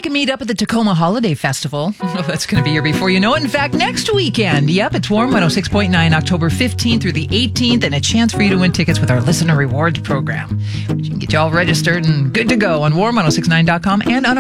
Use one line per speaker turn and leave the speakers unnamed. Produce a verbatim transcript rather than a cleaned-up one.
can meet up at the Tacoma Holiday Festival. Oh, that's going to be here before you know it. In fact, next weekend. Yep, it's Warm one oh six point nine, October fifteenth through the eighteenth, and a chance for you to win tickets with our Listener Rewards program, which can get you all registered and good to go on warm ten sixty-nine dot com and on